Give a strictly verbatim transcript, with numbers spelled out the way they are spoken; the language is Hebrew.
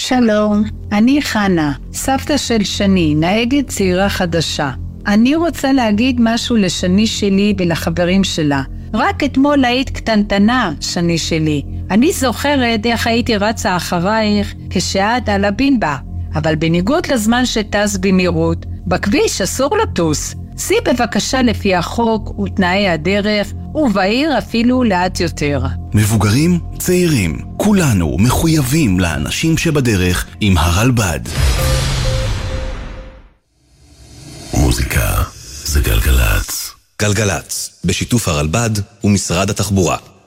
שלום, אני חנה, סבתא של שני, נהגת צעירה חדשה. אני רוצה להגיד משהו לשני שלי ולחברים שלה. רק אתמול היית קטנטנה, שני שלי. אני זוכרת איך הייתי רצה אחרייך כשאת על הבינבה. אבל בניגוד לזמן שטס במהירות, בכביש אסור לטוס. סי בבקשה לפי החוק ותנאי הדרך, ובעיר אפילו לאט יותר. מבוגרים, צעירים, כולנו מחויבים לאנשים שבדרך עם הרלב"ד. מוזיקה זה גלגלץ. גלגלץ, בשיתוף הרלב"ד ומשרד התחבורה.